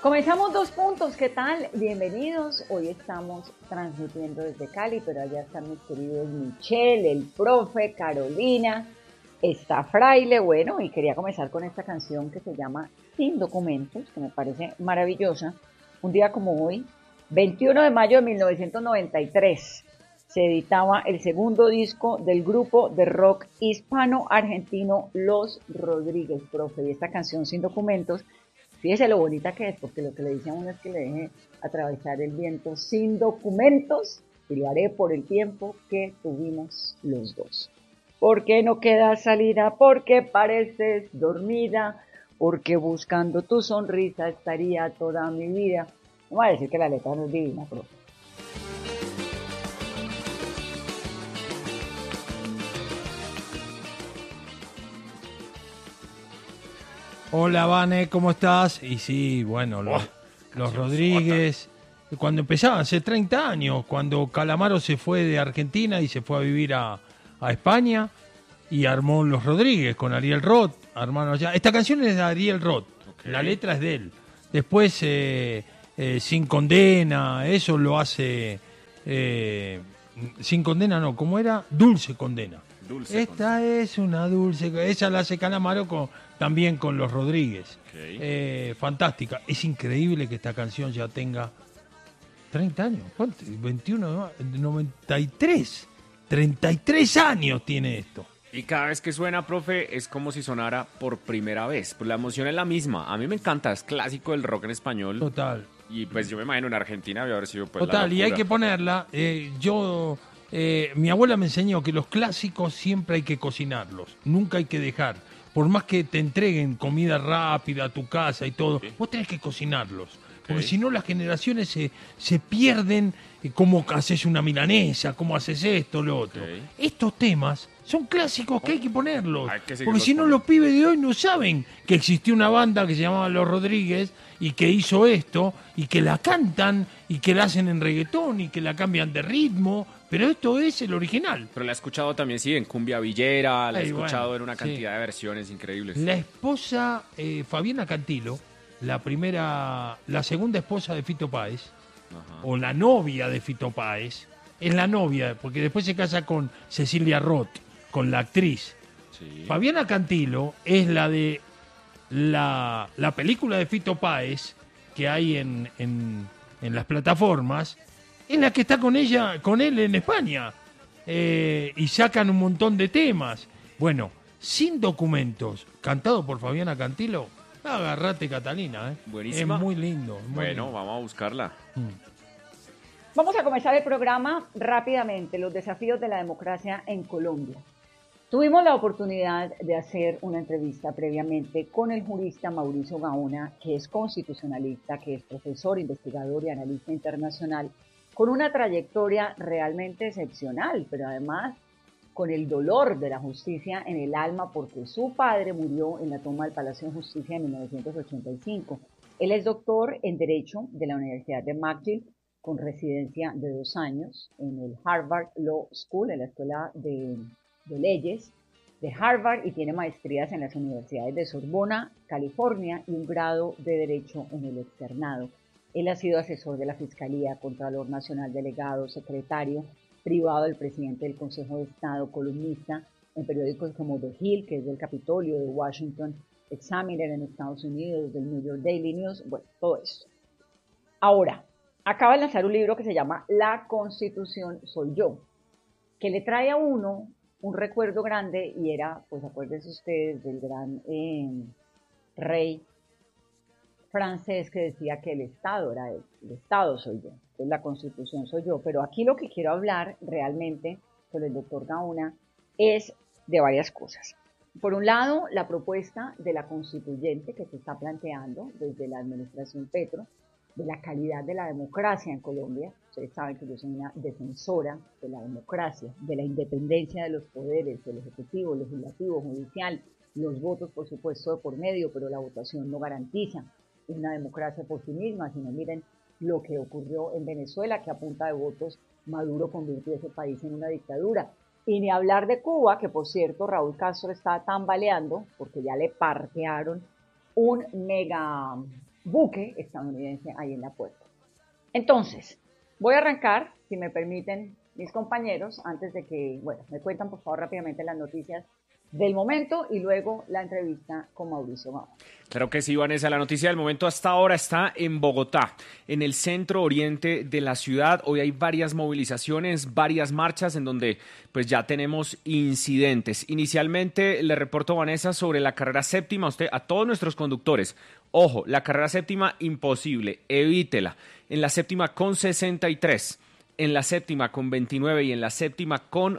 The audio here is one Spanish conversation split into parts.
Comenzamos 2 puntos, ¿qué tal? Bienvenidos. Hoy estamos transmitiendo desde Cali, pero allá están mis queridos Michelle, el profe, Carolina, está Fraile, bueno, y quería comenzar con esta canción que se llama Sin Documentos, que me parece maravillosa. Un día como hoy, 21 de mayo de 1993, se editaba el segundo disco del grupo de rock hispano-argentino Los Rodríguez, profe, y esta canción Sin Documentos. Fíjese lo bonita que es, porque lo que le dice a uno es que le deje atravesar el viento sin documentos y lo haré por el tiempo que tuvimos los dos. Porque no queda salida, porque pareces dormida, porque buscando tu sonrisa estaría toda mi vida. No voy a decir que la letra no es divina, pero... Hola, Vane, ¿cómo estás? Y sí, bueno, los Rodríguez, cuando empezaban, hace 30 años, cuando Calamaro se fue de Argentina y se fue a vivir a España y armó Los Rodríguez con Ariel Roth, hermano allá. Esta canción es de Ariel Roth, la letra es de él. Después, Sin Condena, eso lo hace... Sin Condena no, ¿cómo era? Dulce Condena. Esta es una dulce, esa la hace Calamaro también con los Rodríguez. Fantástica. Es increíble que esta canción ya tenga 30 años. ¿Cuánto? 21 de 93. 33 años tiene esto. Y cada vez que suena, profe, es como si sonara por primera vez. Pues la emoción es la misma. A mí me encanta, es clásico del rock en español. Total. Y pues yo me imagino en Argentina debe haber sido pues Total, la y hay locura. que ponerla. Mi abuela me enseñó que los clásicos siempre hay que cocinarlos. Nunca hay que dejar. Por más que te entreguen comida rápida a tu casa y todo, vos tenés que cocinarlos. Porque si no, las generaciones se pierden. Cómo haces una milanesa, cómo haces esto, lo otro. Estos temas son clásicos que hay que ponerlos. Porque si no, los pibes de hoy no saben que existió una banda que se llamaba Los Rodríguez y que hizo esto y que la cantan y que la hacen en reggaetón y que la cambian de ritmo. Pero esto es el original. Pero la he escuchado también, sí, en Cumbia Villera, la he escuchado bueno, en una cantidad de versiones increíbles. La esposa, Fabiana Cantilo, la segunda esposa de Fito Páez, o la novia de Fito Páez, es la novia, porque después se casa con Cecilia Roth, con la actriz. Sí. Fabiana Cantilo es la de la película de Fito Páez que hay en las plataformas, es la que está con él en España. Y sacan un montón de temas. Bueno, Sin Documentos, cantado por Fabiana Cantilo. Agarrate, Catalina, Buenísima. Es muy lindo. Bueno, vamos a buscarla. Vamos a comenzar el programa rápidamente, los desafíos de la democracia en Colombia. Tuvimos la oportunidad de hacer una entrevista previamente con el jurista Mauricio Gaona, que es constitucionalista, que es profesor, investigador y analista internacional, con una trayectoria realmente excepcional, pero además con el dolor de la justicia en el alma porque su padre murió en la toma del Palacio de Justicia en 1985. Él es doctor en Derecho de la Universidad de McGill, con residencia de 2 años en el Harvard Law School, en la Escuela de Leyes de Harvard, y tiene maestrías en las universidades de Sorbona, California, y un grado de Derecho en el externado. Él ha sido asesor de la Fiscalía, Contralor Nacional Delegado, secretario privado del presidente del Consejo de Estado, columnista en periódicos como The Hill, que es del Capitolio, de Washington Examiner en Estados Unidos, del New York Daily News, bueno, todo eso. Ahora, acaba de lanzar un libro que se llama La Constitución Soy Yo, que le trae a uno un recuerdo grande, y era, pues acuérdense ustedes, del gran rey francés que decía que el Estado era él, el Estado soy yo, entonces la Constitución soy yo. Pero aquí lo que quiero hablar realmente con el doctor Gaona es de varias cosas. Por un lado, la propuesta de la constituyente que se está planteando desde la administración Petro, de la calidad de la democracia en Colombia. Ustedes saben que yo soy una defensora de la democracia, de la independencia de los poderes, del Ejecutivo, Legislativo, Judicial, los votos, por supuesto, de por medio, pero la votación no garantiza una democracia por sí misma, sino miren lo que ocurrió en Venezuela, que a punta de votos Maduro convirtió ese país en una dictadura. Y ni hablar de Cuba, que por cierto Raúl Castro está tambaleando, porque ya le parquearon un mega buque estadounidense ahí en la puerta. Entonces, voy a arrancar, si me permiten mis compañeros, antes de que, bueno, me cuentan por favor rápidamente las noticias del momento y luego la entrevista con Mauricio Mao. Claro que sí, Vanessa. La noticia del momento hasta ahora está en Bogotá, en el centro oriente de la ciudad. Hoy hay varias movilizaciones, varias marchas en donde pues ya tenemos incidentes. Inicialmente le reporto, Vanessa, sobre la carrera séptima. A todos nuestros conductores, ojo, la carrera séptima imposible, evítela. En la séptima con 63, en la séptima con 29 y en la séptima con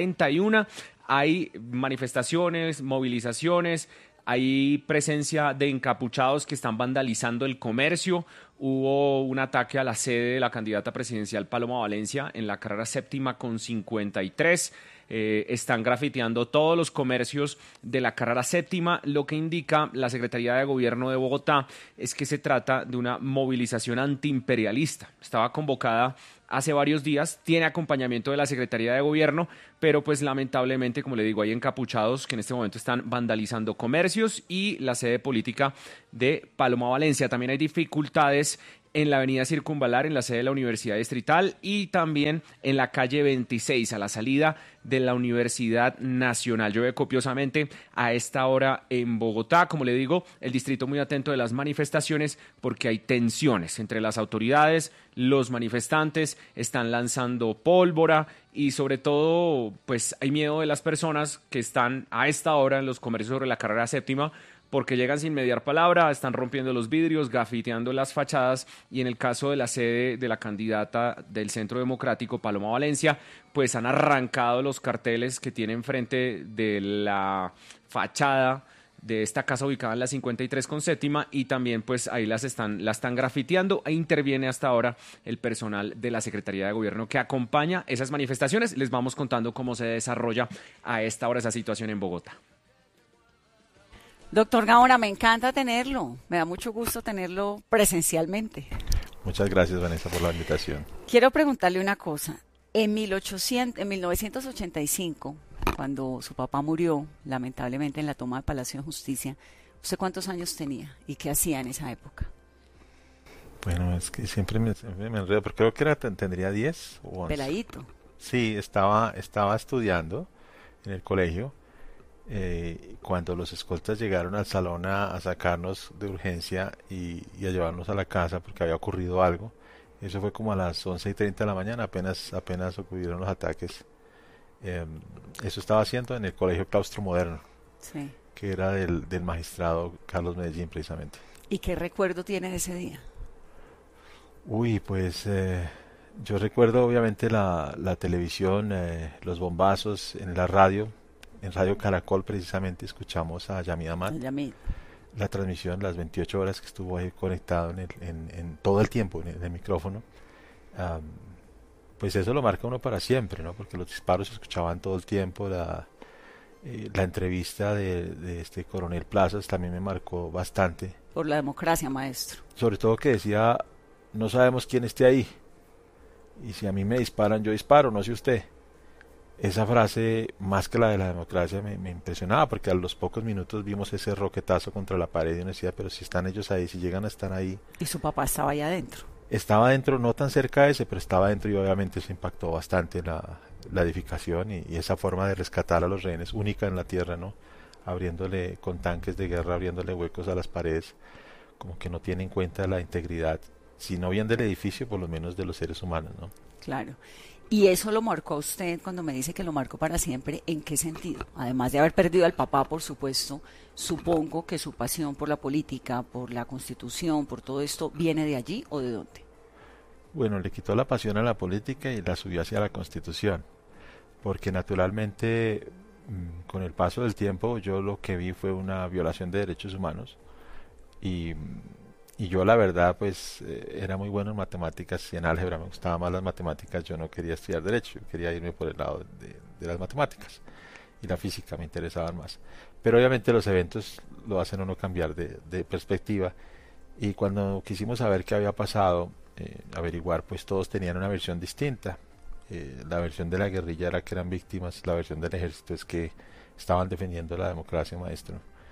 41 hay manifestaciones, movilizaciones, hay presencia de encapuchados que están vandalizando el comercio. Hubo un ataque a la sede de la candidata presidencial Paloma Valencia en la carrera séptima con 53. Están grafiteando todos los comercios de la carrera séptima. Lo que indica la Secretaría de Gobierno de Bogotá es que se trata de una movilización antiimperialista. Estaba convocada hace varios días, tiene acompañamiento de la Secretaría de Gobierno, pero pues lamentablemente, como le digo, hay encapuchados que en este momento están vandalizando comercios y la sede política de Paloma Valencia. También hay dificultades en la avenida Circunvalar, en la sede de la Universidad Distrital y también en la calle 26, a la salida de la Universidad Nacional. Llueve copiosamente a esta hora en Bogotá. Como le digo, el distrito muy atento de las manifestaciones porque hay tensiones entre las autoridades, los manifestantes están lanzando pólvora y sobre todo pues hay miedo de las personas que están a esta hora en los comercios sobre la carrera séptima porque llegan sin mediar palabra, están rompiendo los vidrios, grafiteando las fachadas y en el caso de la sede de la candidata del Centro Democrático, Paloma Valencia, pues han arrancado los carteles que tienen frente de la fachada de esta casa ubicada en la 53 con séptima y también pues ahí la están grafiteando e interviene hasta ahora el personal de la Secretaría de Gobierno que acompaña esas manifestaciones. Les vamos contando cómo se desarrolla a esta hora esa situación en Bogotá. Doctor Gaona, me encanta tenerlo, me da mucho gusto tenerlo presencialmente. Muchas gracias, Vanessa, por la invitación. Quiero preguntarle una cosa. En 1985, cuando su papá murió, lamentablemente en la toma de Palacio de Justicia, ¿usted cuántos años tenía y qué hacía en esa época? Bueno, es que siempre me enredo, pero creo que tendría 10 o 11. Peladito. Sí, estaba estudiando en el colegio. Cuando los escoltas llegaron al salón a sacarnos de urgencia y a llevarnos a la casa porque había ocurrido algo. Eso fue como a las 11:30 de la mañana, apenas ocurrieron los ataques. Eso estaba haciendo en el Colegio Claustro Moderno, Sí. que era del magistrado Carlos Medellín precisamente. ¿Y qué recuerdo tiene de ese día? Uy, pues yo recuerdo obviamente la televisión, los bombazos en la radio. En Radio Caracol precisamente escuchamos a Yamid Amad, la transmisión, las 28 horas que estuvo ahí conectado en todo el tiempo en el micrófono. Pues eso lo marca uno para siempre, ¿no? Porque los disparos se escuchaban todo el tiempo. La entrevista de este coronel Plazas también me marcó bastante. Por la democracia, maestro. Sobre todo que decía, no sabemos quién esté ahí. Y si a mí me disparan, yo disparo, no sé usted. Esa frase, más que la de la democracia, me impresionaba, porque a los pocos minutos vimos ese roquetazo contra la pared y uno decía, pero si están ellos ahí, si llegan a estar ahí. ¿Y su papá estaba allá adentro? Estaba adentro, no tan cerca de ese, pero estaba adentro y obviamente eso impactó bastante la edificación y esa forma de rescatar a los rehenes, única en la tierra, ¿no? Abriéndole con tanques de guerra, abriéndole huecos a las paredes, como que no tiene en cuenta la integridad, si no bien del edificio, por lo menos de los seres humanos, ¿no? Claro. ¿Y eso lo marcó a usted cuando me dice que lo marcó para siempre? ¿En qué sentido? Además de haber perdido al papá, por supuesto, supongo que su pasión por la política, por la Constitución, por todo esto, ¿viene de allí o de dónde? Bueno, le quitó la pasión a la política y la subió hacia la Constitución, porque naturalmente con el paso del tiempo yo lo que vi fue una violación de derechos humanos y yo la verdad pues era muy bueno en matemáticas y en álgebra, me gustaban más las matemáticas, yo no quería estudiar derecho, yo quería irme por el lado de las matemáticas y la física me interesaban más, pero obviamente los eventos lo hacen a uno cambiar de perspectiva y cuando quisimos saber qué había pasado, averiguar, pues todos tenían una versión distinta. La versión de la guerrilla era que eran víctimas, la versión del ejército es que estaban defendiendo la democracia, maestro.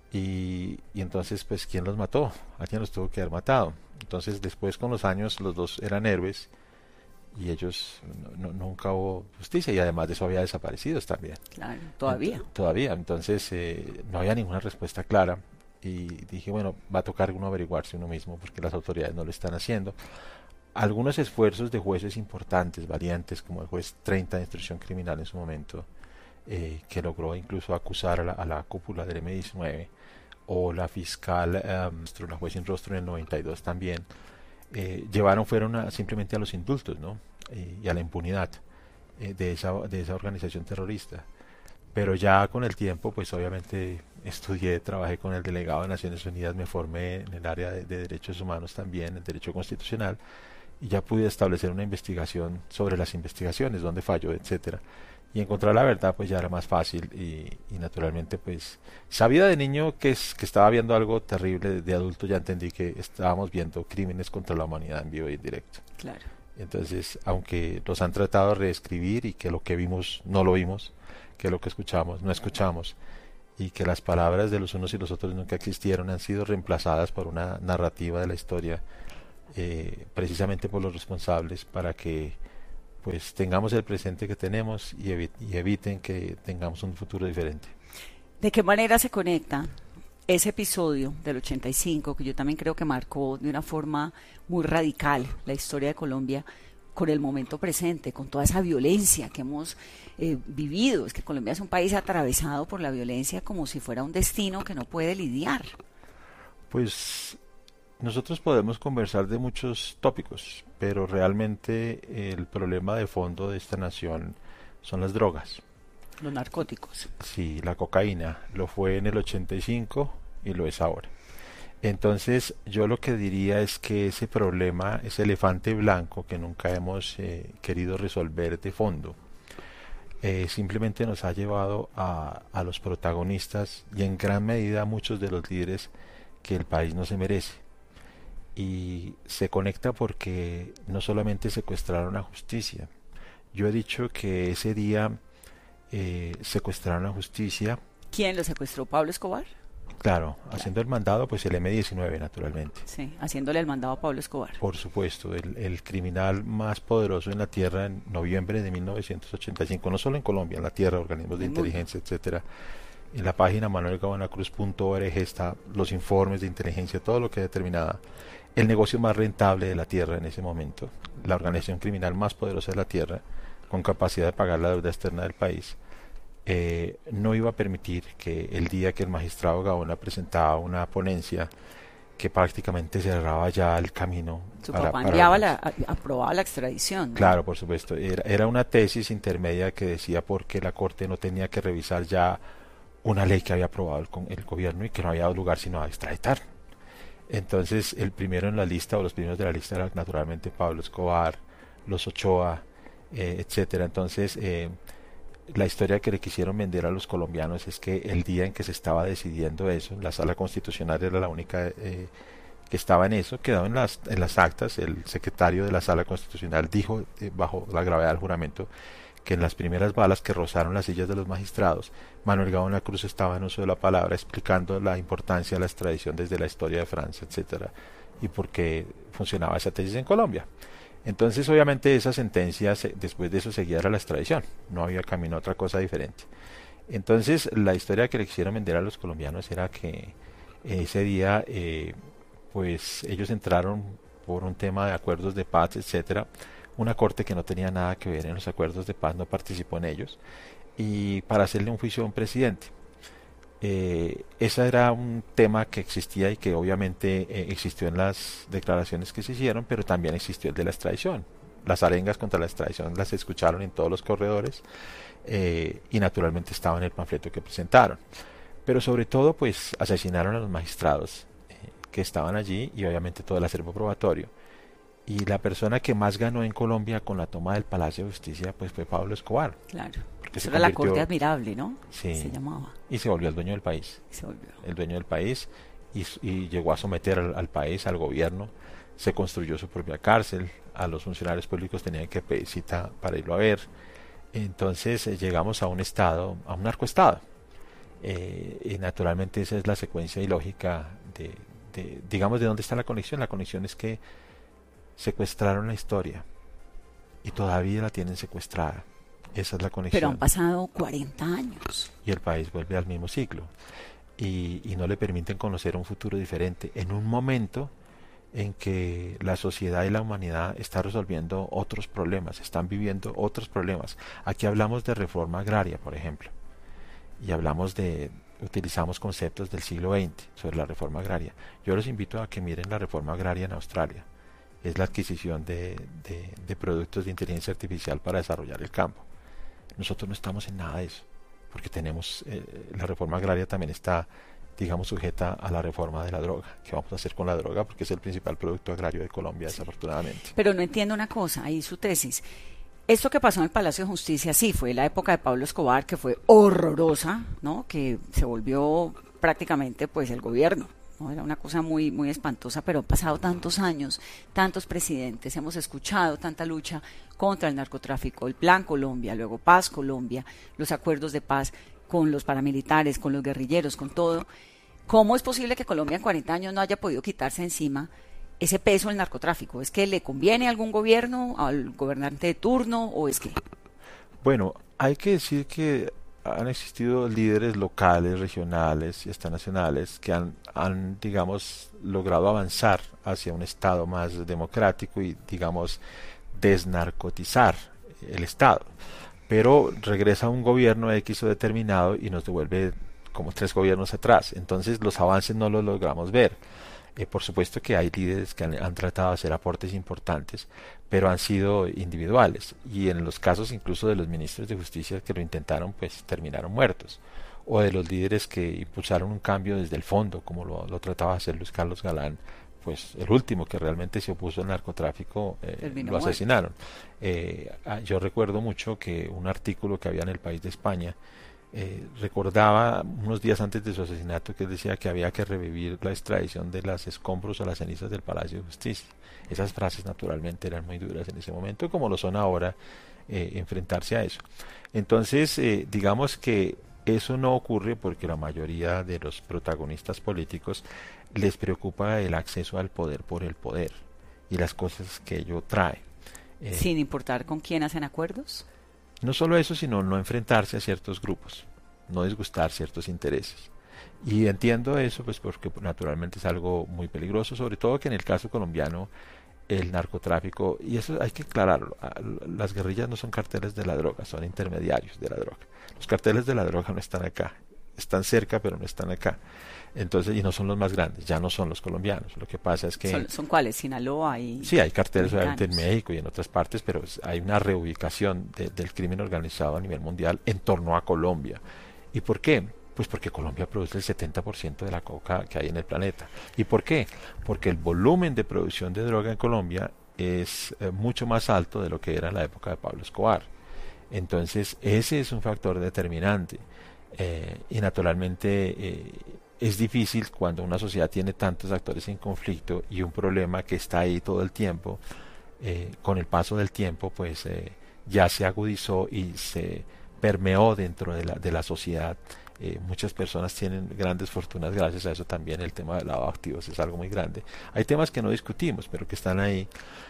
y entonces pues ¿quién los mató? Alguien los tuvo que haber matado. Entonces después con los años los dos eran héroes y ellos nunca hubo justicia, y además de eso había desaparecidos también. Claro, todavía. Todavía, entonces no había ninguna respuesta clara, y dije, bueno, va a tocar uno averiguarse uno mismo porque las autoridades no lo están haciendo. Algunos esfuerzos de jueces importantes, valientes, como el juez 30 de instrucción criminal en su momento, que logró incluso acusar a la cúpula del M-19, o la fiscal, la juez sin rostro en el 92 también, fueron simplemente a los indultos, ¿no? Y a la impunidad de esa organización terrorista. Pero ya con el tiempo, pues obviamente estudié, trabajé con el delegado de Naciones Unidas, me formé en el área de derechos humanos también, el derecho constitucional, y ya pude establecer una investigación sobre las investigaciones, dónde falló, etcétera. Y encontrar la verdad pues ya era más fácil, y naturalmente pues sabía de niño que estaba viendo algo terrible, de adulto ya entendí que estábamos viendo crímenes contra la humanidad en vivo y en directo. Claro. Entonces, aunque los han tratado de reescribir y que lo que vimos no lo vimos, que lo que escuchamos no escuchamos, y que las palabras de los unos y los otros nunca existieron, han sido reemplazadas por una narrativa de la historia, precisamente por los responsables, para que pues tengamos el presente que tenemos y eviten que tengamos un futuro diferente. ¿De qué manera se conecta ese episodio del 85, que yo también creo que marcó de una forma muy radical la historia de Colombia, con el momento presente, con toda esa violencia que hemos vivido? Es que Colombia es un país atravesado por la violencia como si fuera un destino que no puede lidiar. Pues nosotros podemos conversar de muchos tópicos, pero realmente el problema de fondo de esta nación son las drogas. Los narcóticos. Sí, la cocaína lo fue en el 85 y lo es ahora. Entonces yo lo que diría es que ese problema, ese elefante blanco que nunca hemos querido resolver de fondo, simplemente nos ha llevado a los protagonistas, y en gran medida a muchos de los líderes que el país no se merece. Y se conecta porque no solamente secuestraron a justicia. Yo he dicho que ese día secuestraron a justicia. ¿Quién lo secuestró? ¿Pablo Escobar? Claro, haciendo el mandado, pues el M-19 naturalmente. Sí, haciéndole el mandado a Pablo Escobar. Por supuesto, el criminal más poderoso en la tierra en noviembre de 1985, no solo en Colombia, en la tierra, organismos de inteligencia, etcétera. En la página manuelgabanacruz.org está los informes de inteligencia, todo lo que determinaba el negocio más rentable de la tierra en ese momento, la organización criminal más poderosa de la tierra, con capacidad de pagar la deuda externa del país. No iba a permitir que el día que el magistrado Gaona presentaba una ponencia que prácticamente cerraba ya el camino. Su papá aprobaba la extradición, ¿no? Claro, por supuesto. Era una tesis intermedia que decía por qué la Corte no tenía que revisar ya una ley que había aprobado el gobierno, y que no había dado lugar sino a extraditar. Entonces el primero en la lista, o los primeros de la lista, era naturalmente Pablo Escobar, los Ochoa, etcétera. Entonces la historia que le quisieron vender a los colombianos es que el día en que se estaba decidiendo eso, la Sala Constitucional era la única que estaba en eso, quedó en las actas. El secretario de la Sala Constitucional dijo, bajo la gravedad del juramento, que en las primeras balas que rozaron las sillas de los magistrados, Manuel Gaona Cruz estaba en uso de la palabra, explicando la importancia de la extradición desde la historia de Francia, etcétera, y por qué funcionaba esa tesis en Colombia. Entonces, obviamente, esa sentencia, después de eso, seguía la extradición. No había camino a otra cosa diferente. Entonces, la historia que le quisieron vender a los colombianos era que ese día, pues, ellos entraron por un tema de acuerdos de paz, etcétera. Una corte que no tenía nada que ver en los acuerdos de paz, no participó en ellos, y para hacerle un juicio a un presidente. Ese era un tema que existía y que obviamente existió en las declaraciones que se hicieron, pero también existió el de la extradición. Las arengas contra la extradición las escucharon en todos los corredores, y naturalmente estaba en el panfleto que presentaron. Pero sobre todo, pues, asesinaron a los magistrados que estaban allí, y obviamente todo el acervo probatorio. Y la persona que más ganó en Colombia con la toma del Palacio de Justicia, pues, fue Pablo Escobar. Claro. Eso era la Corte Admirable, ¿no? Sí. Se llamaba. Y se volvió el dueño del país. El dueño del país, y llegó a someter al país, al gobierno. Se construyó su propia cárcel. A los funcionarios públicos tenían que pedir cita para irlo a ver. Entonces llegamos a un estado, a un narcoestado. Y naturalmente esa es la secuencia ilógica digamos, de dónde está la conexión. La conexión es que secuestraron la historia y todavía la tienen secuestrada. Esa es la conexión. Pero han pasado 40 años. Y el país vuelve al mismo ciclo. Y no le permiten conocer un futuro diferente en un momento en que la sociedad y la humanidad está resolviendo otros problemas, están viviendo otros problemas. Aquí hablamos de reforma agraria, por ejemplo, y utilizamos conceptos del siglo XX sobre la reforma agraria. Yo los invito a que miren la reforma agraria en Australia. Es la adquisición de productos de inteligencia artificial para desarrollar el campo. Nosotros no estamos en nada de eso, porque tenemos la reforma agraria también está, digamos, sujeta a la reforma de la droga. ¿Qué vamos a hacer con la droga? Porque es el principal producto agrario de Colombia, desafortunadamente. Pero no entiendo una cosa, ahí su tesis. Esto que pasó en el Palacio de Justicia, sí, fue la época de Pablo Escobar, que fue horrorosa, ¿no? Que se volvió prácticamente, pues, el gobierno, ¿no? Era una cosa muy, muy espantosa, pero han pasado tantos años, tantos presidentes, hemos escuchado tanta lucha contra el narcotráfico, el Plan Colombia, luego Paz Colombia, los acuerdos de paz con los paramilitares, con los guerrilleros, con todo. ¿Cómo es posible que Colombia en 40 años no haya podido quitarse encima ese peso del narcotráfico? ¿Es que le conviene a algún gobierno, al gobernante de turno, o es que...? Bueno, hay que decir que han existido líderes locales, regionales y hasta nacionales que han, digamos, logrado avanzar hacia un Estado más democrático y, digamos, desnarcotizar el Estado. Pero regresa un gobierno X o determinado y nos devuelve como 3 gobiernos atrás. Entonces los avances no los logramos ver. Por supuesto que hay líderes que han tratado de hacer aportes importantes, pero han sido individuales. Y en los casos incluso de los ministros de justicia que lo intentaron, pues terminaron muertos. O de los líderes que impulsaron un cambio desde el fondo, como lo trataba de hacer Luis Carlos Galán, pues el último que realmente se opuso al narcotráfico, lo asesinaron. Yo recuerdo mucho que un artículo que había en El País de España recordaba unos días antes de su asesinato que él decía que había que revivir la extradición de las escombros o las cenizas del Palacio de Justicia. Esas frases naturalmente eran muy duras en ese momento, como lo son ahora, enfrentarse a eso. Entonces, digamos que eso no ocurre porque la mayoría de los protagonistas políticos les preocupa el acceso al poder por el poder y las cosas que ello trae. Sin importar con quién hacen acuerdos. No solo eso, sino no enfrentarse a ciertos grupos, no disgustar ciertos intereses. Y entiendo eso, pues porque naturalmente es algo muy peligroso, sobre todo que en el caso colombiano el narcotráfico, y eso hay que aclararlo, las guerrillas no son carteles de la droga, son intermediarios de la droga. Los carteles de la droga no están acá, están cerca pero no están acá. Entonces, y no son los más grandes, ya no son los colombianos. Lo que pasa es que... ¿Son cuáles? ¿Sinaloa? Sí, hay carteles obviamente en México y en otras partes, pero hay una reubicación del crimen organizado a nivel mundial en torno a Colombia. ¿Y por qué? Pues porque Colombia produce el 70% de la coca que hay en el planeta. ¿Y por qué? Porque el volumen de producción de droga en Colombia es mucho más alto de lo que era en la época de Pablo Escobar. Entonces, ese es un factor determinante. Y naturalmente... es difícil cuando una sociedad tiene tantos actores en conflicto y un problema que está ahí todo el tiempo, con el paso del tiempo pues ya se agudizó y se permeó dentro de la sociedad. Muchas personas tienen grandes fortunas gracias a eso también. El tema del lavado de activos es algo muy grande. Hay temas que no discutimos pero que están ahí,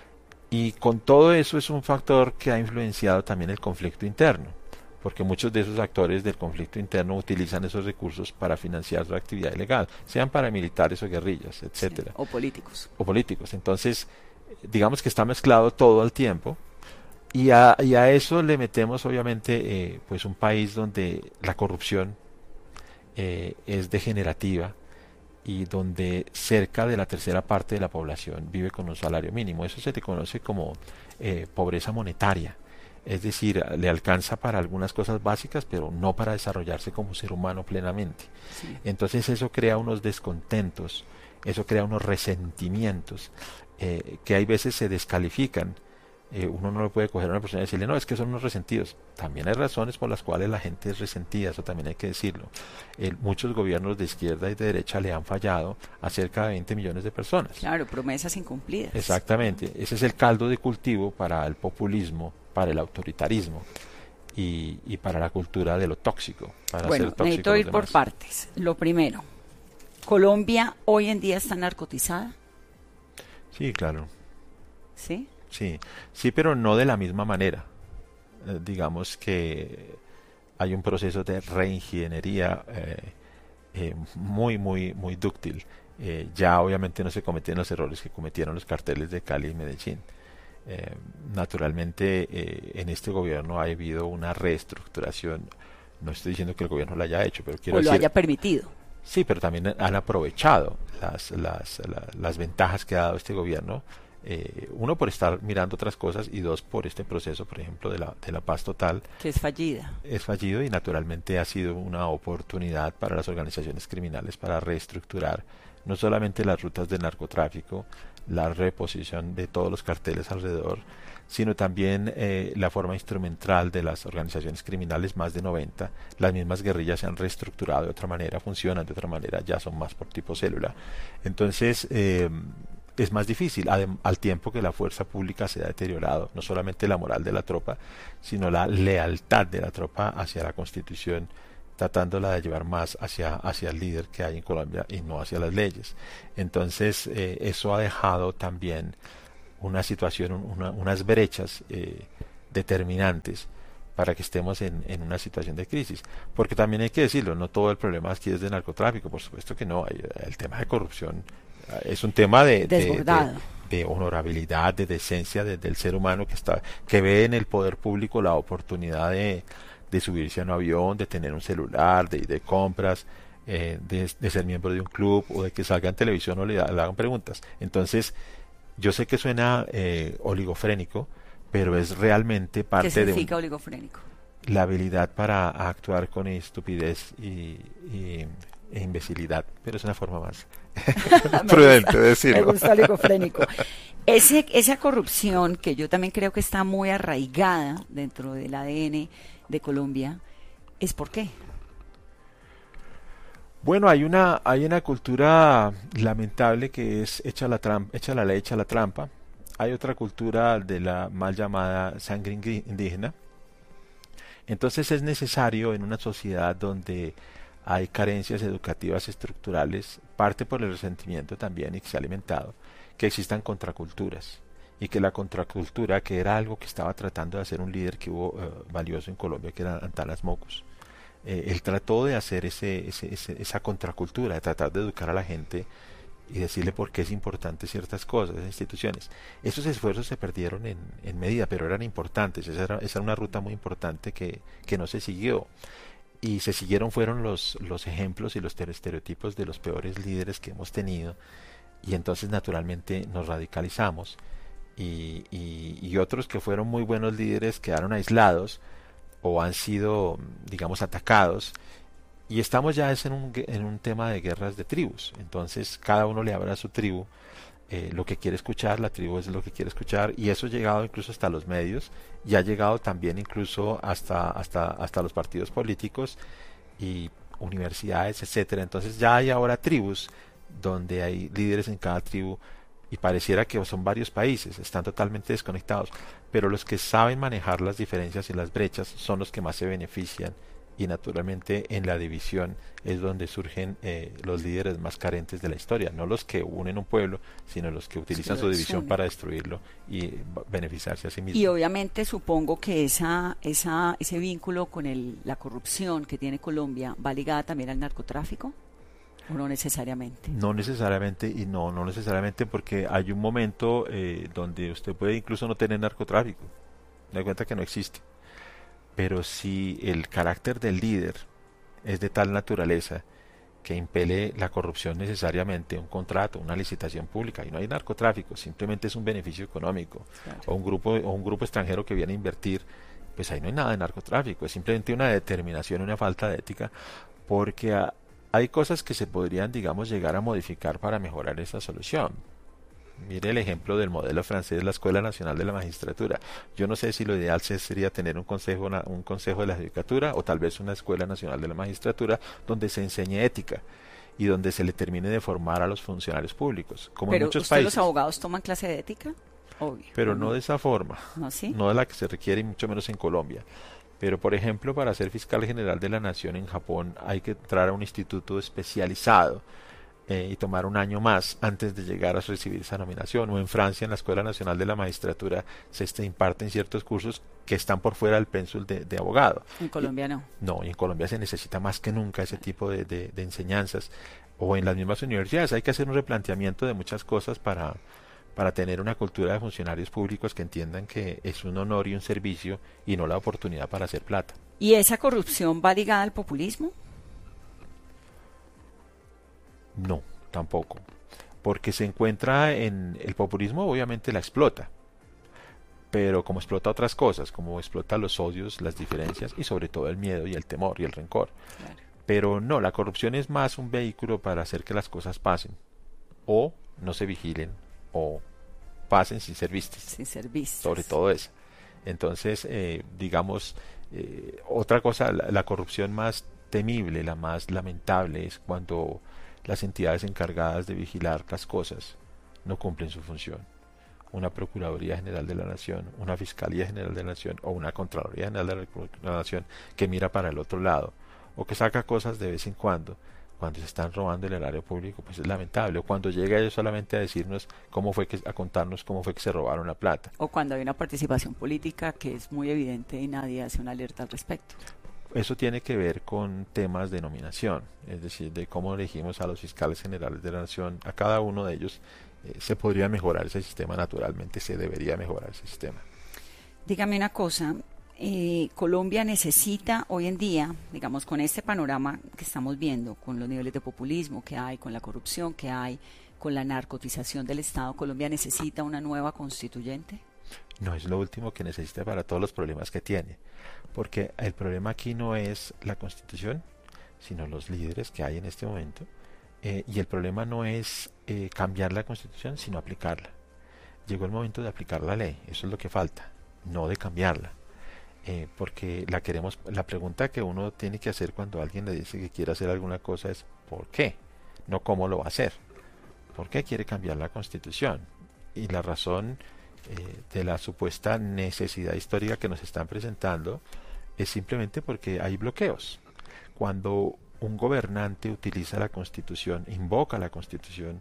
y con todo eso es un factor que ha influenciado también el conflicto interno, porque muchos de esos actores del conflicto interno utilizan esos recursos para financiar su actividad ilegal, sean paramilitares o guerrillas, etcétera. Sí, o políticos. O políticos. Entonces, digamos que está mezclado todo al tiempo, y a eso le metemos obviamente pues un país donde la corrupción es degenerativa y donde cerca de la tercera parte de la población vive con un salario mínimo. Eso se le conoce como pobreza monetaria. Es decir, le alcanza para algunas cosas básicas, pero no para desarrollarse como ser humano plenamente. Sí. Entonces eso crea unos descontentos, eso crea unos resentimientos que hay veces se descalifican. Uno no le puede coger a una persona y decirle, no, es que son unos resentidos. También hay razones por las cuales la gente es resentida, eso también hay que decirlo. Muchos gobiernos de izquierda y de derecha le han fallado a cerca de 20 millones de personas. Claro, promesas incumplidas. Exactamente, ese es el caldo de cultivo para el populismo, para el autoritarismo. y para la cultura de lo tóxico, para Bueno, ser tóxico necesito a los ir por demás. partes. Lo primero, ¿Colombia hoy en día está narcotizada? Sí, claro. ¿Sí? Sí, pero no de la misma manera. Digamos que hay un proceso de reingeniería muy dúctil. Ya obviamente no se cometen los errores que cometieron los carteles de Cali y Medellín. Naturalmente en este gobierno ha habido una reestructuración. No estoy diciendo que el gobierno lo haya hecho, pero quiero ¿O lo decir, haya permitido? sí, pero también han aprovechado las ventajas que ha dado este gobierno. Uno, por estar mirando otras cosas, y dos, por este proceso, por ejemplo, de la paz total. Que es fallida. Es fallido, y naturalmente ha sido una oportunidad para las organizaciones criminales para reestructurar no solamente las rutas del narcotráfico, la reposición de todos los carteles alrededor, sino también la forma instrumental de las organizaciones criminales, más de 90. Las mismas guerrillas se han reestructurado de otra manera, funcionan de otra manera, ya son más por tipo célula. Entonces, es más difícil, al tiempo que la fuerza pública se ha deteriorado, no solamente la moral de la tropa, sino la lealtad de la tropa hacia la Constitución, tratándola de llevar más hacia el líder que hay en Colombia y no hacia las leyes. Entonces, eso ha dejado también una situación, unas brechas determinantes para que estemos en una situación de crisis. Porque también hay que decirlo, no todo el problema aquí es de narcotráfico, por supuesto que no. El tema de corrupción es un tema de honorabilidad, de decencia del ser humano que ve en el poder público la oportunidad de subirse a un avión, de tener un celular, de ir de compras, de ser miembro de un club, o de que salga en televisión o le hagan preguntas. Entonces, yo sé que suena oligofrénico, pero es realmente parte de... ¿Qué significa oligofrénico? La habilidad para actuar con estupidez e imbecilidad, pero es una forma más prudente de decirlo. Me gusta oligofrénico. Esa corrupción, que yo también creo que está muy arraigada dentro del ADN de Colombia, ¿es por qué? Bueno, hay una cultura lamentable que es echa la ley, echa la trampa. Hay otra cultura de la mal llamada sangre indígena. Entonces es necesario en una sociedad donde hay carencias educativas estructurales, parte por el resentimiento también y que se ha alimentado, que existan contraculturas, y que la contracultura, que era algo que estaba tratando de hacer un líder que hubo valioso en Colombia, que era Antanas Mocos, él trató de hacer esa contracultura, de tratar de educar a la gente y decirle por qué es importante ciertas cosas, esas instituciones. Esos esfuerzos se perdieron en medida, pero eran importantes. Esa era una ruta muy importante que no se siguió. Y se siguieron fueron los ejemplos y los estereotipos de los peores líderes que hemos tenido, y entonces naturalmente nos radicalizamos, y otros que fueron muy buenos líderes quedaron aislados o han sido, digamos, atacados, y estamos ya en un tema de guerras de tribus. Entonces cada uno le habla a su tribu lo que quiere escuchar, la tribu es lo que quiere escuchar, y eso ha llegado incluso hasta los medios, y ha llegado también incluso hasta los partidos políticos y universidades, etcétera. Entonces ya hay ahora tribus donde hay líderes en cada tribu, y pareciera que son varios países, están totalmente desconectados, pero los que saben manejar las diferencias y las brechas son los que más se benefician, y naturalmente en la división es donde surgen los líderes más carentes de la historia, no los que unen un pueblo, sino los que utilizan su división para destruirlo y beneficiarse a sí mismos. Y obviamente supongo que ese vínculo con la corrupción que tiene Colombia va ligada también al narcotráfico, ¿o no necesariamente? No necesariamente, y no necesariamente, porque hay un momento donde usted puede incluso no tener narcotráfico, me da cuenta que no existe. Pero si el carácter del líder es de tal naturaleza que impele la corrupción necesariamente, un contrato, una licitación pública, y no hay narcotráfico, simplemente es un beneficio económico, claro, o un grupo extranjero que viene a invertir, pues ahí no hay nada de narcotráfico, es simplemente una determinación, una falta de ética, porque hay cosas que se podrían, digamos, llegar a modificar para mejorar esa solución. Mire el ejemplo del modelo francés, la Escuela Nacional de la Magistratura. Yo no sé si lo ideal sería tener un consejo de la Judicatura, o tal vez una Escuela Nacional de la Magistratura donde se enseñe ética y donde se le termine de formar a los funcionarios públicos, como en muchos países. ¿Los abogados toman clase de ética? Obvio. Pero no de esa forma, ¿No, sí? No de la que se requiere, y mucho menos en Colombia. Pero, por ejemplo, para ser fiscal general de la Nación en Japón hay que entrar a un instituto especializado y tomar un año más antes de llegar a recibir esa nominación. O en Francia, en la Escuela Nacional de la Magistratura, se imparten ciertos cursos que están por fuera del pénsul de abogado. En Colombia no. No, y en Colombia se necesita más que nunca ese tipo de enseñanzas. O en las mismas universidades hay que hacer un replanteamiento de muchas cosas para tener una cultura de funcionarios públicos que entiendan que es un honor y un servicio y no la oportunidad para hacer plata. ¿Y esa corrupción va ligada al populismo? No, tampoco. Porque se encuentra en el populismo, obviamente la explota. Pero como explota otras cosas, como explota los odios, las diferencias y sobre todo el miedo y el temor y el rencor. Claro. Pero no, la corrupción es más un vehículo para hacer que las cosas pasen. O no se vigilen, o pasen sin ser vistas. Sin ser vistas. Sobre todo eso. Entonces, digamos, otra cosa, la corrupción más temible, la más lamentable, es cuando las entidades encargadas de vigilar las cosas no cumplen su función. Una Procuraduría General de la Nación, una Fiscalía General de la Nación o una Contraloría General de la Nación que mira para el otro lado o que saca cosas de vez en cuando se están robando el erario público, pues es lamentable. O cuando llega ellos solamente a decirnos a contarnos cómo fue que se robaron la plata. O cuando hay una participación política que es muy evidente y nadie hace una alerta al respecto. Eso tiene que ver con temas de nominación, es decir, de cómo elegimos a los fiscales generales de la Nación. A cada uno de ellos se podría mejorar ese sistema, naturalmente se debería mejorar ese sistema. Dígame una cosa, Colombia necesita hoy en día, digamos, con este panorama que estamos viendo, con los niveles de populismo que hay, con la corrupción que hay, con la narcotización del Estado, ¿Colombia necesita una nueva constituyente? No es lo último que necesita para todos los problemas que tiene, porque el problema aquí no es la Constitución, sino los líderes que hay en este momento, y el problema no es cambiar la Constitución, sino aplicarla. Llegó el momento de aplicar la ley, eso es lo que falta, no de cambiarla, porque la pregunta que uno tiene que hacer cuando alguien le dice que quiere hacer alguna cosa es ¿por qué? No cómo lo va a hacer. ¿Por qué quiere cambiar la Constitución? Y la razón de la supuesta necesidad histórica que nos están presentando es simplemente porque hay bloqueos. Cuando un gobernante utiliza la Constitución, invoca la Constitución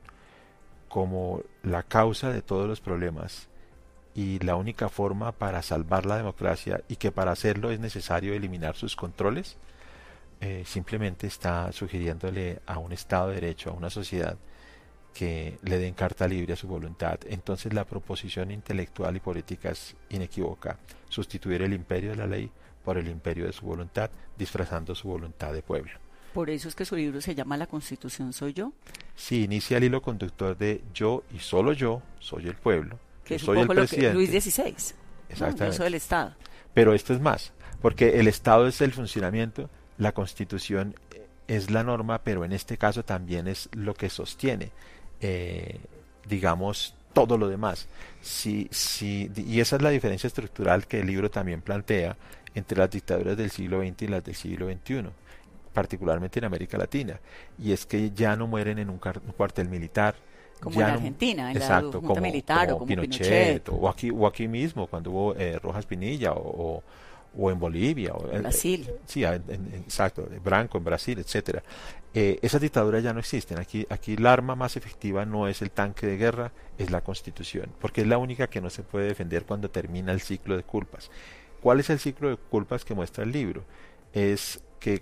como la causa de todos los problemas y la única forma para salvar la democracia, y que para hacerlo es necesario eliminar sus controles, simplemente está sugiriéndole a un Estado de Derecho, a una sociedad, que le den carta libre a su voluntad. Entonces la proposición intelectual y política es inequívoca: sustituir el imperio de la ley por el imperio de su voluntad, disfrazando su voluntad de pueblo. Por eso es que su libro se llama La Constitución soy yo. Sí, inicia el hilo conductor de yo y solo yo soy el pueblo, que es soy un poco el lo que presidente. Luis XVI. Exactamente. Yo soy el Estado. Pero esto es más, porque el Estado es el funcionamiento, la Constitución es la norma, pero en este caso también es lo que sostiene, digamos, todo lo demás. Y esa es la diferencia estructural que el libro también plantea entre las dictaduras del siglo XX y las del siglo XXI, particularmente en América Latina, y es que ya no mueren en un cuartel militar, como en Argentina, en la Junta Militar, o como Pinochet, o aquí mismo cuando hubo Rojas Pinilla, o en Bolivia, o en Brasil. Sí, exacto, Branco en Brasil, etcétera. Esas dictaduras ya no existen. Aquí la arma más efectiva no es el tanque de guerra, es la Constitución, porque es la única que no se puede defender cuando termina el ciclo de culpas. ¿Cuál es el ciclo de culpas que muestra el libro? Es que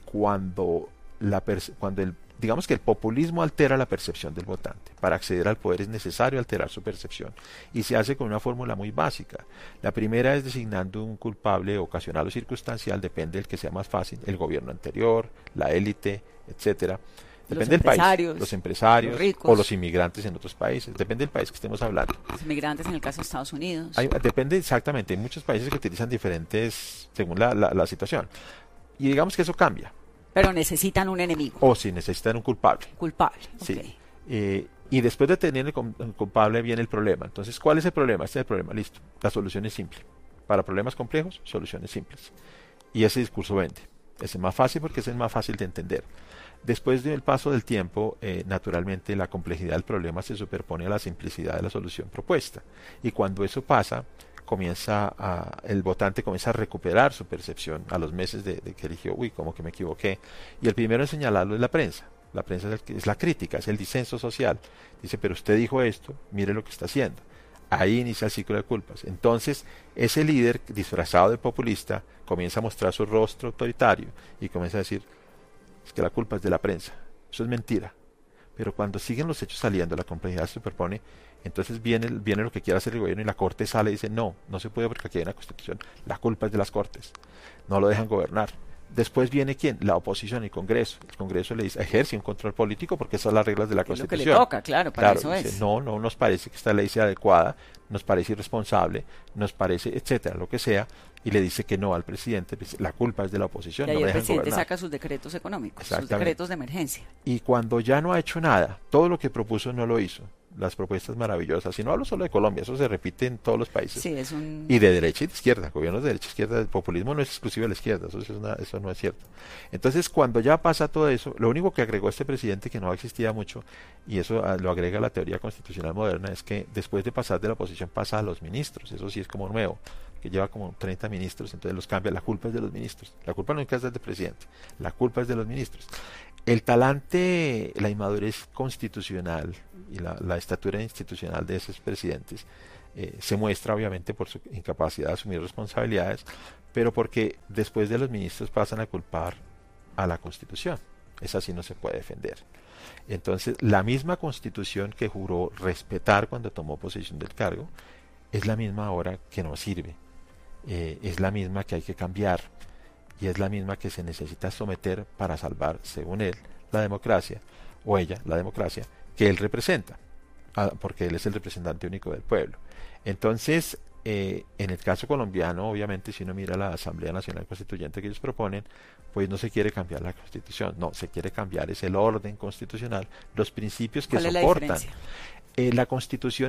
digamos que el populismo altera la percepción del votante. Para acceder al poder es necesario alterar su percepción, y se hace con una fórmula muy básica. La primera es designando un culpable ocasional o circunstancial, depende del que sea más fácil: el gobierno anterior, la élite, etcétera. Depende del país, los empresarios, los ricos, o los inmigrantes en otros países, depende del país que estemos hablando. Los inmigrantes en el caso de Estados Unidos. Depende exactamente, hay muchos países que utilizan diferentes según la situación. Y digamos que eso cambia. Pero necesitan un enemigo. O sí, necesitan un culpable. Culpable, sí. Okay. Y después de tener el culpable viene el problema. Entonces, ¿cuál es el problema? Este es el problema, listo. La solución es simple. Para problemas complejos, soluciones simples. Y ese discurso vende. Es el más fácil porque es el más fácil de entender. Después del paso del tiempo, naturalmente la complejidad del problema se superpone a la simplicidad de la solución propuesta. Y cuando eso pasa, el votante comienza a recuperar su percepción a los meses de que eligió, uy, como que me equivoqué. Y el primero en señalarlo es la prensa. La prensa es la crítica, es el disenso social. Dice, pero usted dijo esto, mire lo que está haciendo. Ahí inicia el ciclo de culpas. Entonces, ese líder disfrazado de populista comienza a mostrar su rostro autoritario y comienza a decir, es que la culpa es de la prensa. Eso es mentira. Pero cuando siguen los hechos saliendo, la complejidad se superpone, entonces viene lo que quiere hacer el gobierno y la Corte sale y dice, no se puede porque aquí hay una Constitución. La culpa es de las Cortes. No lo dejan gobernar. Después viene ¿quién? La oposición, el Congreso. El Congreso le dice, ejerce un control político porque esas son las reglas de la Constitución. Es lo que le toca, claro, para eso dice, es. No nos parece que esta ley sea adecuada, nos parece irresponsable, nos parece, etcétera, lo que sea, y le dice que no al presidente, la culpa es de la oposición. Y ahí no el presidente gobernar. saca sus decretos económicos, sus decretos de emergencia. Y cuando ya no ha hecho nada, todo lo que propuso no lo hizo. Las propuestas maravillosas, y no hablo solo de Colombia, eso se repite en todos los países. Sí, y de derecha y de izquierda, gobiernos de derecha y izquierda, el populismo no es exclusivo de la izquierda, eso no es cierto. Entonces, cuando ya pasa todo eso, lo único que agregó este presidente, que no existía mucho, y eso lo agrega la teoría constitucional moderna, es que después de pasar de la oposición pasa a los ministros, eso sí es como nuevo, que lleva como 30 ministros, entonces los cambia, la culpa es de los ministros, la culpa nunca es del presidente, la culpa es de los ministros. El talante, la inmadurez constitucional y la estatura institucional de esos presidentes se muestra obviamente por su incapacidad de asumir responsabilidades, pero porque después de los ministros pasan a culpar a la Constitución. Esa sí no se puede defender. Entonces, la misma Constitución que juró respetar cuando tomó posesión del cargo, es la misma ahora que no sirve. Es la misma que hay que cambiar. Y es la misma que se necesita someter para salvar, según él, la democracia, o ella, la democracia, que él representa, porque él es el representante único del pueblo. Entonces, en el caso colombiano, obviamente, si uno mira la Asamblea Nacional Constituyente que ellos proponen, pues no se quiere cambiar la Constitución, no, se quiere cambiar es el orden constitucional, los principios que soportan. La Constitución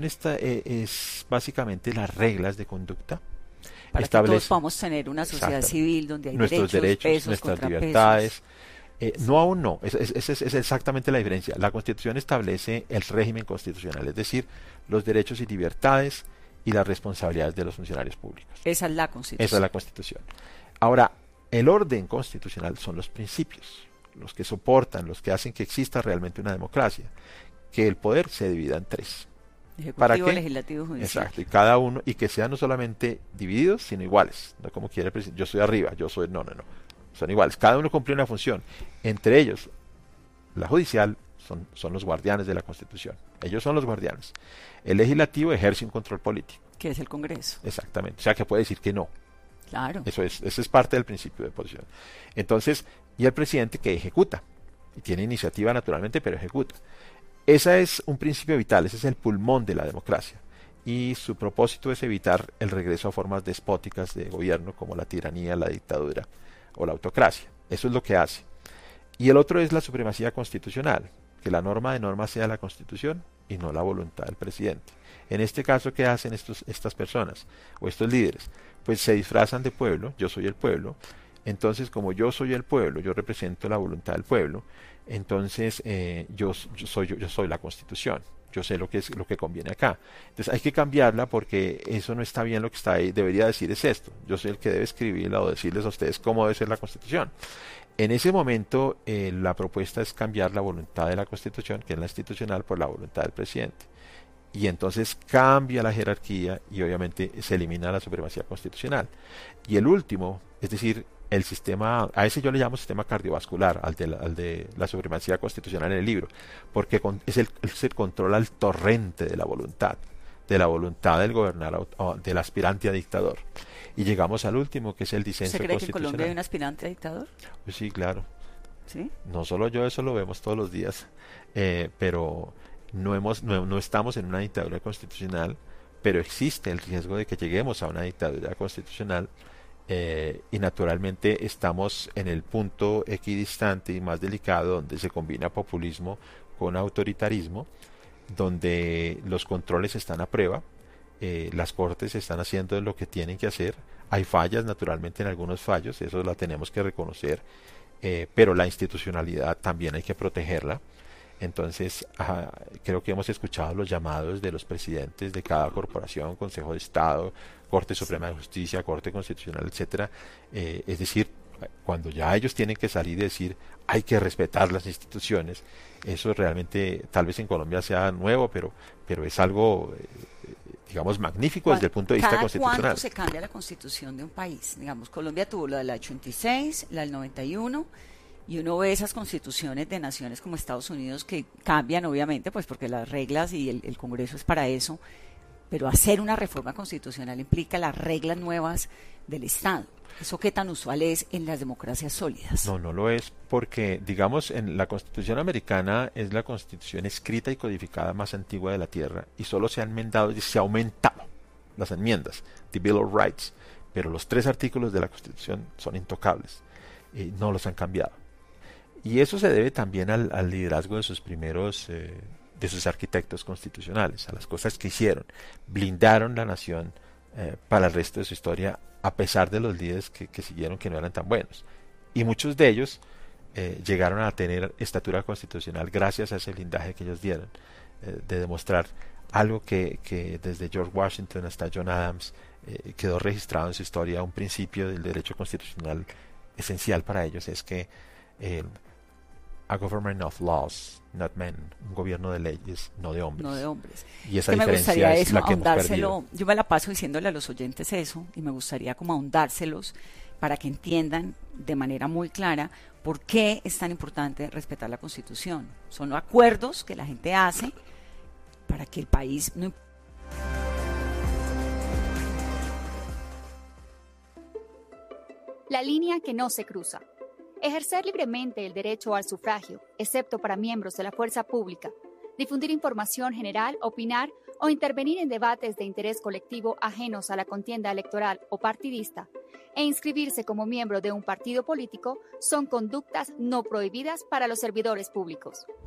es básicamente las reglas de conducta. Para que todos podamos tener una sociedad civil donde hay nuestros derechos, pesos, nuestras libertades. No, aún no, esa es exactamente la diferencia. La Constitución establece el régimen constitucional, es decir, los derechos y libertades y las responsabilidades de los funcionarios públicos. Esa es la Constitución. Esa es la Constitución. Ahora, el orden constitucional son los principios, los que soportan, los que hacen que exista realmente una democracia, que el poder se divida en tres. Ejecutivo, legislativo, judicial. Exacto, y cada uno, y que sean no solamente divididos, sino iguales. No como quiere el presidente, yo soy arriba, yo soy, no. Son iguales, cada uno cumple una función. Entre ellos, la judicial son los guardianes de la Constitución. Ellos son los guardianes. El legislativo ejerce un control político. Que es el Congreso. Exactamente, o sea que puede decir que no. Claro. Ese es parte del principio de posición. Entonces, y el presidente que ejecuta, y tiene iniciativa naturalmente, pero ejecuta. Ese es un principio vital, ese es el pulmón de la democracia. Y su propósito es evitar el regreso a formas despóticas de gobierno como la tiranía, la dictadura o la autocracia. Eso es lo que hace. Y el otro es la supremacía constitucional, que la norma de normas sea la Constitución y no la voluntad del presidente. En este caso, ¿qué hacen estas personas o estos líderes? Pues se disfrazan de pueblo, yo soy el pueblo. Entonces, como yo soy el pueblo, yo represento la voluntad del pueblo, entonces yo soy la Constitución, yo sé lo que conviene acá. Entonces hay que cambiarla porque eso no está bien, lo que está ahí debería decir es esto, yo soy el que debe escribirla o decirles a ustedes cómo debe ser la Constitución. En ese momento la propuesta es cambiar la voluntad de la Constitución, que es la institucional, por la voluntad del presidente. Y entonces cambia la jerarquía y obviamente se elimina la supremacía constitucional. Y el último, es decir, el sistema, a ese yo le llamo sistema cardiovascular, al de la supremacía constitucional en el libro, porque es el control al torrente de la voluntad del gobernador, del aspirante a dictador. Y llegamos al último, que es el disenso constitucional. constitucional. ¿Usted cree que en Colombia hay un aspirante a dictador? Pues sí, claro. ¿Sí? No solo yo, eso lo vemos todos los días, pero no estamos en una dictadura constitucional, pero existe el riesgo de que lleguemos a una dictadura constitucional. Y naturalmente estamos en el punto equidistante y más delicado donde se combina populismo con autoritarismo, donde los controles están a prueba, las cortes están haciendo lo que tienen que hacer, hay fallas naturalmente en algunos fallos, eso la tenemos que reconocer, pero la institucionalidad también hay que protegerla. Entonces, creo que hemos escuchado los llamados de los presidentes de cada corporación, Consejo de Estado, Corte Suprema de Justicia, Corte Constitucional, etcétera. Es decir, cuando ya ellos tienen que salir y decir hay que respetar las instituciones, eso realmente tal vez en Colombia sea nuevo, pero es algo, digamos, magnífico desde el punto de vista constitucional. ¿Cuánto se cambia la constitución de un país? Digamos, Colombia tuvo la del 86, la del 91, y uno ve esas constituciones de naciones como Estados Unidos que cambian, obviamente, pues porque las reglas y el Congreso es para eso, pero hacer una reforma constitucional implica las reglas nuevas del Estado. ¿Eso qué tan usual es en las democracias sólidas? No, no lo es porque, digamos, en la Constitución americana es la Constitución escrita y codificada más antigua de la Tierra y solo se han enmendado y se ha aumentado las enmiendas, the Bill of Rights, pero los 3 artículos de la Constitución son intocables y no los han cambiado. Y eso se debe también al liderazgo de sus primeros, de sus arquitectos constitucionales, a las cosas que hicieron, blindaron la nación para el resto de su historia, a pesar de los líderes que siguieron que no eran tan buenos. Y muchos de ellos llegaron a tener estatura constitucional gracias a ese blindaje que ellos dieron, de demostrar algo que desde George Washington hasta John Adams quedó registrado en su historia, un principio del derecho constitucional esencial para ellos, es que a government of laws, not men, un gobierno de leyes, no de hombres. No de hombres. Y esa me diferencia gustaría es eso, la que hemos perdido. yo me la paso diciéndole a los oyentes eso, y me gustaría como ahondárselos para que entiendan de manera muy clara por qué es tan importante respetar la Constitución. Son acuerdos que la gente hace para que el país no. La línea que no se cruza. Ejercer libremente el derecho al sufragio, excepto para miembros de la fuerza pública, difundir información general, opinar o intervenir en debates de interés colectivo ajenos a la contienda electoral o partidista, e inscribirse como miembro de un partido político son conductas no prohibidas para los servidores públicos.